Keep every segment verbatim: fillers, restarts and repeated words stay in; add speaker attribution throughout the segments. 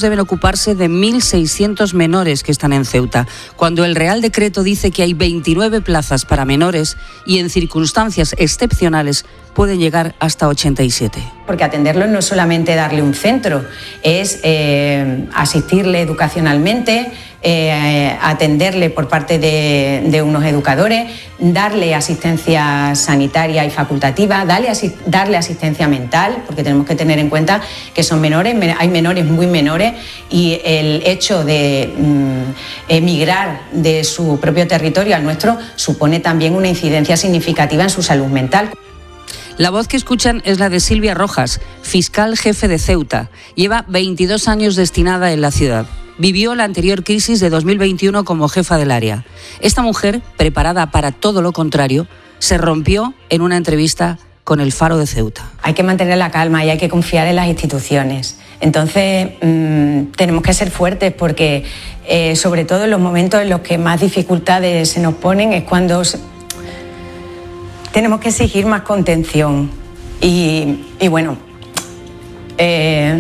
Speaker 1: deben ocuparse de mil seiscientos menores que están en Ceuta, cuando el Real Decreto dice que hay veintinueve plazas para menores y en circunstancias excepcionales pueden llegar hasta ochenta y siete.
Speaker 2: Porque atenderlo no es solamente darle un centro, es eh, asistirle educacionalmente, eh, atenderle por parte de, de unos educadores, darle asistencia sanitaria y facultativa, darle, asi- darle asistencia mental, porque tenemos que tener en cuenta que son menores, hay menores muy menores y el hecho de mm, emigrar de su propio territorio al nuestro supone también una incidencia significativa en su salud mental.
Speaker 1: La voz que escuchan es la de Silvia Rojas, fiscal jefe de Ceuta. Lleva veintidós años destinada en la ciudad. Vivió la anterior crisis de dos mil veintiuno como jefa del área. Esta mujer, preparada para todo lo contrario, se rompió en una entrevista con El Faro de Ceuta.
Speaker 2: Hay que mantener la calma y hay que confiar en las instituciones. Entonces, mmm, tenemos que ser fuertes porque, eh, sobre todo en los momentos en los que más dificultades se nos ponen, es cuando tenemos que exigir más contención y, y bueno, eh,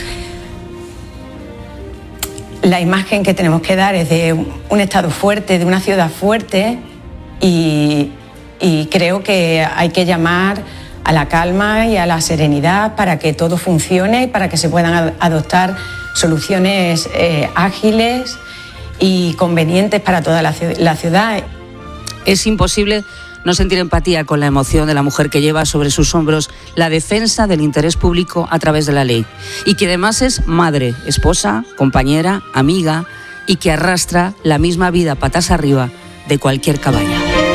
Speaker 2: la imagen que tenemos que dar es de un Estado fuerte, de una ciudad fuerte y, y creo que hay que llamar a la calma y a la serenidad para que todo funcione y para que se puedan adoptar soluciones eh, ágiles y convenientes para toda la, la ciudad.
Speaker 1: Es imposible no sentir empatía con la emoción de la mujer que lleva sobre sus hombros la defensa del interés público a través de la ley y que además es madre, esposa, compañera, amiga y que arrastra la misma vida patas arriba de cualquier cabaña.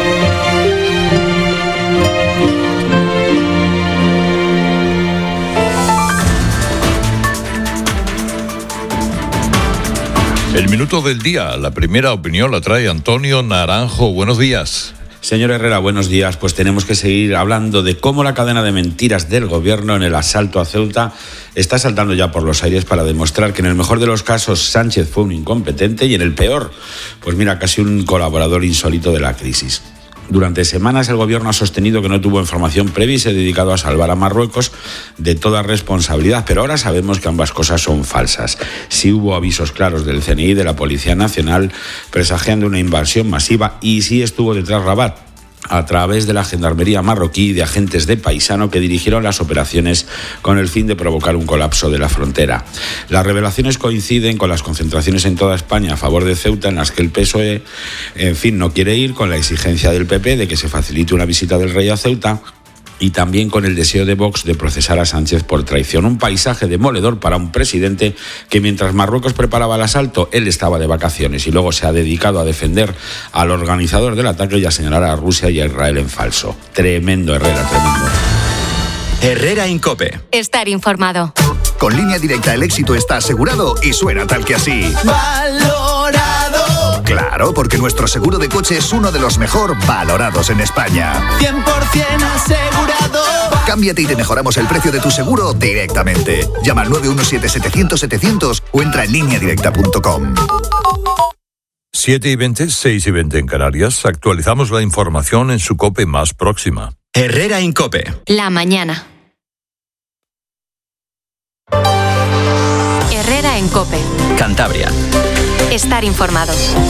Speaker 3: El minuto del día, la primera opinión la trae Antonio Naranjo. Buenos días.
Speaker 4: Señor Herrera, buenos días. Pues tenemos que seguir hablando de cómo la cadena de mentiras del gobierno en el asalto a Ceuta está saltando ya por los aires para demostrar que en el mejor de los casos Sánchez fue un incompetente y en el peor, pues mira, casi un colaborador insólito de la crisis. Durante semanas el gobierno ha sostenido que no tuvo información previa y se ha dedicado a salvar a Marruecos de toda responsabilidad, pero ahora sabemos que ambas cosas son falsas. Sí hubo avisos claros del C N I y de la Policía Nacional presagiando una invasión masiva y sí estuvo detrás Rabat a través de la gendarmería marroquí y de agentes de paisano que dirigieron las operaciones con el fin de provocar un colapso de la frontera. Las revelaciones coinciden con las concentraciones en toda España a favor de Ceuta, en las que el P S O E, en fin, no quiere ir, con la exigencia del P P de que se facilite una visita del rey a Ceuta, y también con el deseo de Vox de procesar a Sánchez por traición. Un paisaje demoledor para un presidente que mientras Marruecos preparaba el asalto, él estaba de vacaciones y luego se ha dedicado a defender al organizador del ataque y a señalar a Rusia y a Israel en falso. Tremendo, Herrera, tremendo.
Speaker 5: Herrera en COPE.
Speaker 6: Estar informado.
Speaker 5: Con Línea Directa el éxito está asegurado y suena tal que así. ¡Valorado! Claro, porque nuestro seguro de coche es uno de los mejor valorados en España.
Speaker 7: cien por ciento asegurado.
Speaker 5: Cámbiate y te mejoramos el precio de tu seguro directamente. Llama al nueve uno siete, setecientos, setecientos o entra en línea directa punto com.
Speaker 3: siete y veinte, seis y veinte en Canarias. Actualizamos la información en su COPE más próxima.
Speaker 5: Herrera en COPE.
Speaker 6: La mañana. Herrera en COPE.
Speaker 5: Cantabria.
Speaker 6: Estar informado.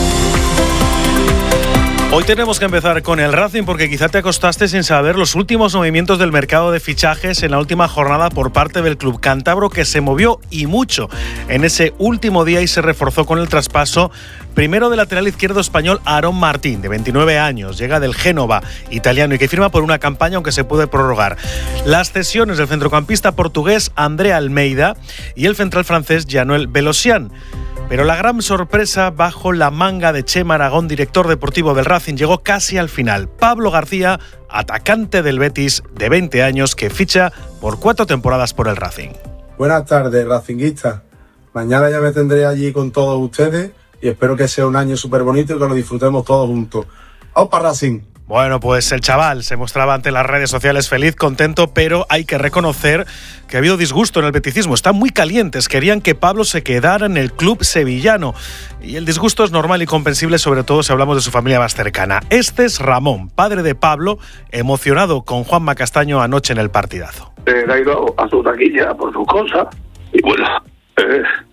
Speaker 8: Hoy tenemos que empezar con el Racing porque quizá te acostaste sin saber los últimos movimientos del mercado de fichajes en la última jornada por parte del club cántabro, que se movió y mucho en ese último día y se reforzó con el traspaso primero del lateral izquierdo español Aarón Martín, de veintinueve años, llega del Génova italiano y que firma por una campaña aunque se puede prorrogar. Las cesiones del centrocampista portugués André Almeida y el central francés Jean-Noël Belosian. Pero la gran sorpresa bajo la manga de Chema Aragón, director deportivo del Racing, llegó casi al final. Pablo García, atacante del Betis de veinte años, que ficha por cuatro temporadas por el Racing.
Speaker 9: Buenas tardes, racinguistas. Mañana ya me tendré allí con todos ustedes y espero que sea un año súper bonito y que lo disfrutemos todos juntos. ¡Vamos para Racing!
Speaker 8: Bueno, pues el chaval se mostraba ante las redes sociales feliz, contento, pero hay que reconocer que ha habido disgusto en el beticismo. Están muy calientes, querían que Pablo se quedara en el club sevillano. Y el disgusto es normal y comprensible, sobre todo si hablamos de su familia más cercana. Este es Ramón, padre de Pablo, emocionado con Juanma Castaño anoche en el partidazo.
Speaker 10: Eh, ha ido a su taquilla por sus cosas y bueno, eh,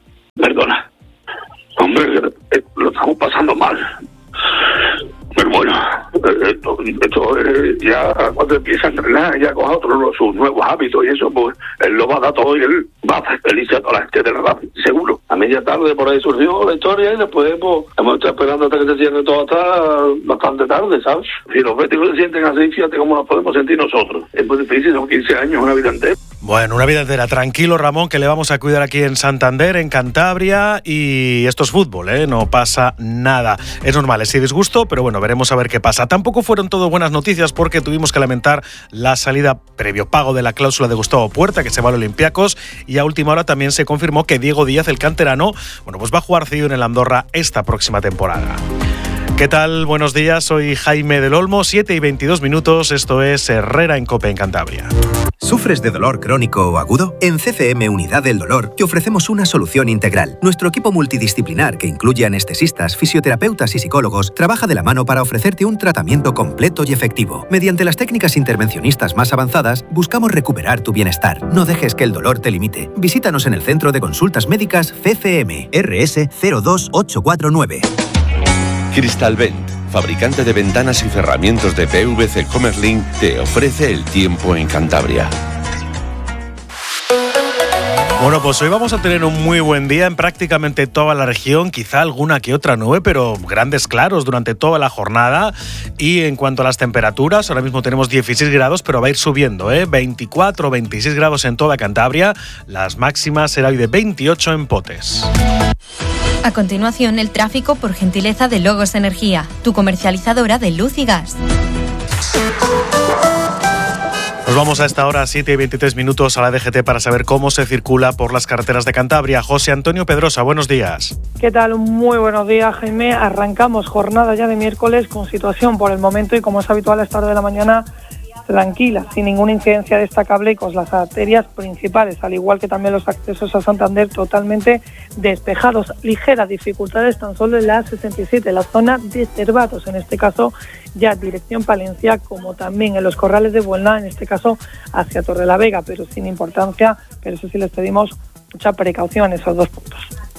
Speaker 10: Perdona. Hombre, eh, lo estamos pasando mal. Pero bueno, esto, esto eh, ya cuando empieza a entrenar, ya con otros sus nuevos hábitos y eso, pues él lo va a dar todo y él va a hacer feliz a toda la gente del Racing, seguro. A media tarde por ahí surgió la historia y después pues, hemos estado esperando hasta que se cierre todo hasta bastante tarde, ¿sabes? Si los béticos se sienten así, fíjate cómo nos podemos sentir nosotros. Es muy difícil, son quince años, una vida entera.
Speaker 8: Bueno, una vida entera. Tranquilo, Ramón, que le vamos a cuidar aquí en Santander, en Cantabria, y esto es fútbol, ¿eh? No pasa nada. Es normal, ese disgusto, pero bueno, veremos a ver qué pasa. Tampoco fueron todo buenas noticias porque tuvimos que lamentar la salida previo pago de la cláusula de Gustavo Puerta, que se va al Olympiacos, y a última hora también se confirmó que Diego Díaz, el canterano, bueno, pues va a jugar cedido en el Andorra esta próxima temporada. ¿Qué tal? Buenos días, soy Jaime del Olmo, siete y veintidós minutos, esto es Herrera en COPE en Cantabria.
Speaker 11: ¿Sufres de dolor crónico o agudo? En C C M Unidad del Dolor te ofrecemos una solución integral. Nuestro equipo multidisciplinar, que incluye anestesistas, fisioterapeutas y psicólogos, trabaja de la mano para ofrecerte un tratamiento completo y efectivo. Mediante las técnicas intervencionistas más avanzadas, buscamos recuperar tu bienestar. No dejes que el dolor te limite. Visítanos en el Centro de Consultas Médicas C C M, R S cero dos ocho cuatro nueve.
Speaker 12: Crystalvent, fabricante de ventanas y cerramientos de P V C Commerlin, te ofrece el tiempo en Cantabria.
Speaker 8: Bueno, pues hoy vamos a tener un muy buen día en prácticamente toda la región, quizá alguna que otra nube, pero grandes claros durante toda la jornada. Y en cuanto a las temperaturas, ahora mismo tenemos dieciséis grados, pero va a ir subiendo, ¿eh? veinticuatro, veintiséis grados en toda Cantabria. Las máximas será hoy de veintiocho en Potes.
Speaker 13: A continuación, el tráfico por gentileza de Logos Energía, tu comercializadora de luz y gas.
Speaker 8: Nos vamos a esta hora, siete y veintitrés minutos, a la D G T para saber cómo se circula por las carreteras de Cantabria. José Antonio Pedrosa, buenos días.
Speaker 14: ¿Qué tal? Muy buenos días, Jaime. Arrancamos jornada ya de miércoles con situación por el momento y, como es habitual a esta hora de la mañana, tranquila, sin ninguna incidencia destacable y con las arterias principales, al igual que también los accesos a Santander, totalmente despejados. Ligeras dificultades tan solo en la A sesenta y siete, la zona de Cervatos, en este caso ya dirección Palencia, como también en los Corrales de Buelna, en este caso hacia Torrelavega, pero sin importancia, pero eso sí les pedimos mucha precaución en esos dos puntos.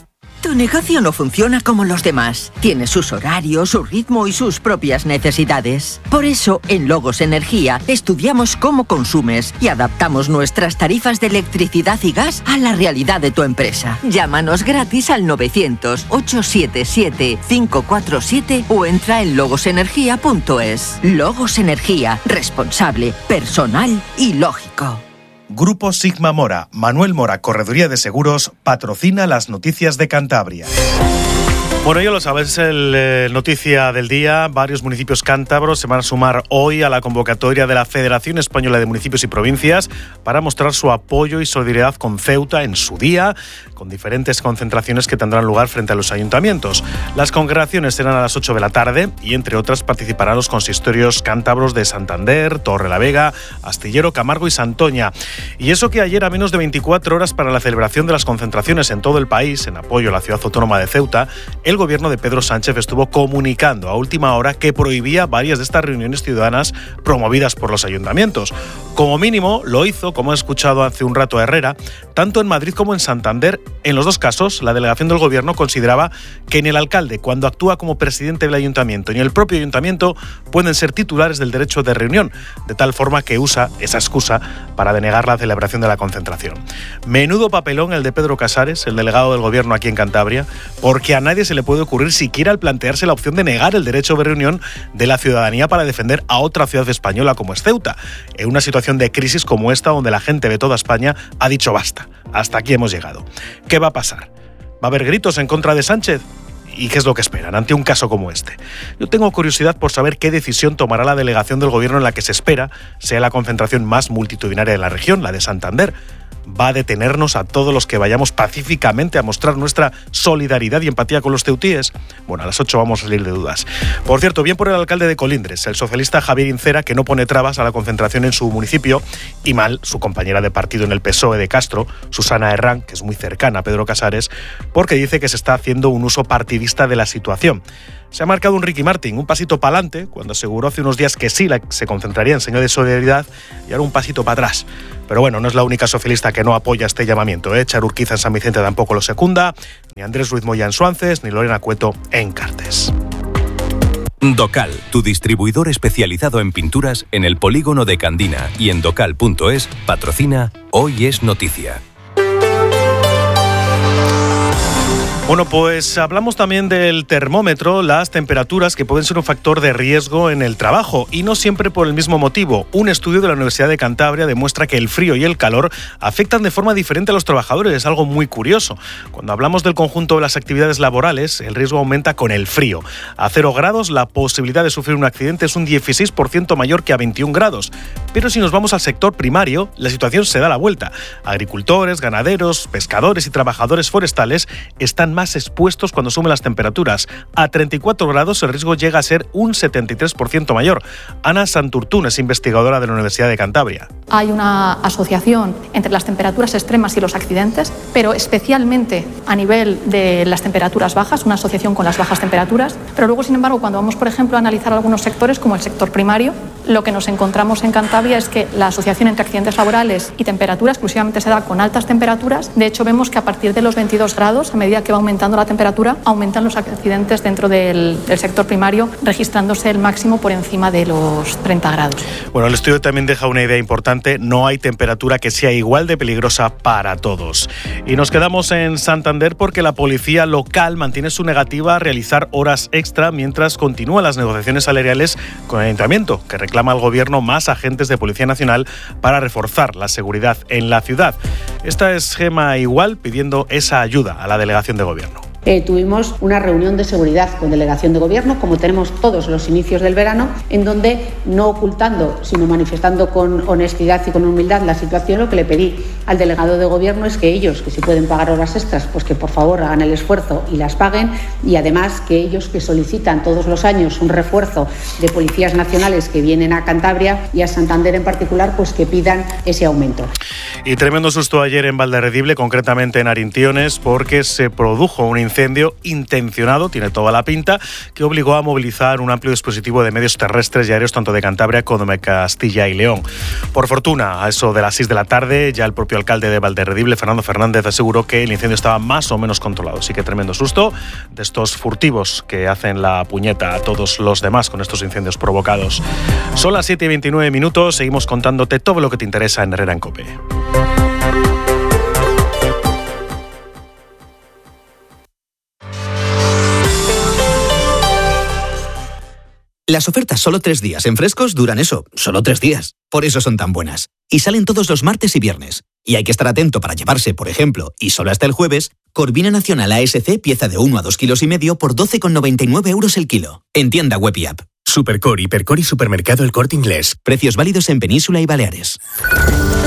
Speaker 15: Tu negocio no funciona como los demás. Tiene sus horarios, su ritmo y sus propias necesidades. Por eso, en Logos Energía, estudiamos cómo consumes y adaptamos nuestras tarifas de electricidad y gas a la realidad de tu empresa. Llámanos gratis al novecientos, ochocientos setenta y siete, quinientos cuarenta y siete o entra en logos energía punto es. Logos Energía, responsable, personal y lógico.
Speaker 16: Grupo Sigma Mora, Manuel Mora, Correduría de Seguros, patrocina las noticias de Cantabria.
Speaker 8: Bueno, ya lo sabes, el eh, noticia del día. Varios municipios cántabros se van a sumar hoy a la convocatoria de la Federación Española de Municipios y Provincias para mostrar su apoyo y solidaridad con Ceuta en su día, con diferentes concentraciones que tendrán lugar frente a los ayuntamientos. Las congregaciones serán a las ocho de la tarde y, entre otras, participarán los consistorios cántabros de Santander, Torrelavega, Astillero, Camargo y Santoña. Y eso que ayer, a menos de veinticuatro horas para la celebración de las concentraciones en todo el país en apoyo a la ciudad autónoma de Ceuta, el gobierno de Pedro Sánchez estuvo comunicando a última hora que prohibía varias de estas reuniones ciudadanas promovidas por los ayuntamientos. Como mínimo, lo hizo, como he escuchado hace un rato a Herrera, tanto en Madrid como en Santander. En los dos casos, la delegación del gobierno consideraba que ni el alcalde, cuando actúa como presidente del ayuntamiento, ni el propio ayuntamiento pueden ser titulares del derecho de reunión, de tal forma que usa esa excusa para denegar la celebración de la concentración. Menudo papelón el de Pedro Casares, el delegado del gobierno aquí en Cantabria, porque a nadie se le puede ocurrir siquiera al plantearse la opción de negar el derecho de reunión de la ciudadanía para defender a otra ciudad española como es Ceuta, en una situación de crisis como esta donde la gente de toda España ha dicho basta, hasta aquí hemos llegado. ¿Qué va a pasar? ¿Va a haber gritos en contra de Sánchez? ¿Y qué es lo que esperan ante un caso como este? Yo tengo curiosidad por saber qué decisión tomará la delegación del gobierno en la que se espera sea la concentración más multitudinaria de la región, la de Santander. ¿Va a detenernos a todos los que vayamos pacíficamente a mostrar nuestra solidaridad y empatía con los ceutíes? Bueno, a las ocho vamos a salir de dudas. Por cierto, bien por el alcalde de Colindres, el socialista Javier Incera, que no pone trabas a la concentración en su municipio, y mal su compañera de partido en el P S O E de Castro, Susana Herrán, que es muy cercana a Pedro Casares, porque dice que se está haciendo un uso partidista de la situación. Se ha marcado un Ricky Martin, un pasito para adelante, cuando aseguró hace unos días que sí la, se concentraría en señal de solidaridad, y ahora un pasito para atrás. Pero bueno, no es la única socialista que no apoya este llamamiento, ¿eh? Char Urquiza en San Vicente tampoco lo secunda, ni Andrés Ruiz Moya en Suances, ni Lorena Cueto en Cartes.
Speaker 17: Docal, tu distribuidor especializado en pinturas en el polígono de Candina y en docal punto es, patrocina Hoy es Noticia.
Speaker 8: Bueno, pues hablamos también del termómetro, las temperaturas que pueden ser un factor de riesgo en el trabajo y no siempre por el mismo motivo. Un estudio de la Universidad de Cantabria demuestra que el frío y el calor afectan de forma diferente a los trabajadores. Es algo muy curioso. Cuando hablamos del conjunto de las actividades laborales, el riesgo aumenta con el frío. A cero grados, la posibilidad de sufrir un accidente es un dieciséis por ciento mayor que a veintiún grados. Pero si nos vamos al sector primario, la situación se da la vuelta. Agricultores, ganaderos, pescadores y trabajadores forestales están más expuestos cuando suben las temperaturas. A treinta y cuatro grados el riesgo llega a ser un setenta y tres por ciento mayor. Ana Santurtún es investigadora de la Universidad de Cantabria.
Speaker 18: Hay una asociación entre las temperaturas extremas y los accidentes, pero especialmente a nivel de las temperaturas bajas, una asociación con las bajas temperaturas. Pero luego, sin embargo, cuando vamos, por ejemplo, a analizar algunos sectores, como el sector primario, lo que nos encontramos en Cantabria es que la asociación entre accidentes laborales y temperatura exclusivamente se da con altas temperaturas. De hecho, vemos que a partir de los veintidós grados, a medida que va aumentando la temperatura, aumentan los accidentes dentro del, del sector primario, registrándose el máximo por encima de los treinta grados.
Speaker 8: Bueno, el estudio también deja una idea importante: no hay temperatura que sea igual de peligrosa para todos. Y nos quedamos en Santander porque la policía local mantiene su negativa a realizar horas extra mientras continúan las negociaciones salariales con el ayuntamiento, que reclama al gobierno más agentes de Policía Nacional para reforzar la seguridad en la ciudad. Esta es Gema Igual pidiendo esa ayuda a la delegación de gobierno.
Speaker 19: Eh, tuvimos una reunión de seguridad con delegación de gobierno, como tenemos todos los inicios del verano, en donde, no ocultando, sino manifestando con honestidad y con humildad la situación, lo que le pedí al delegado de gobierno es que ellos, que si pueden pagar horas extras, pues que por favor hagan el esfuerzo y las paguen, y además que ellos que solicitan todos los años un refuerzo de policías nacionales que vienen a Cantabria y a Santander en particular, pues que pidan ese aumento.
Speaker 8: Y tremendo susto ayer en Valderredible, concretamente en Arintiones, porque se produjo un incendio incendio intencionado, tiene toda la pinta, que obligó a movilizar un amplio dispositivo de medios terrestres y aéreos tanto de Cantabria como de Castilla y León. Por fortuna, a eso de las seis de la tarde, ya el propio alcalde de Valderredible, Fernando Fernández, aseguró que el incendio estaba más o menos controlado. Así que tremendo susto de estos furtivos que hacen la puñeta a todos los demás con estos incendios provocados. Son las siete y veintinueve minutos, seguimos contándote todo lo que te interesa en Herrera en COPE.
Speaker 20: Las ofertas solo tres días en Frescos duran eso, solo tres días. Por eso son tan buenas. Y salen todos los martes y viernes. Y hay que estar atento para llevarse, por ejemplo, y solo hasta el jueves, Corvina Nacional A S C pieza de uno a dos kilos y medio por doce con noventa y nueve euros el kilo. En tienda web y app.
Speaker 21: Supercor, Hipercor y Supermercado El Corte Inglés.
Speaker 20: Precios válidos en Península y Baleares.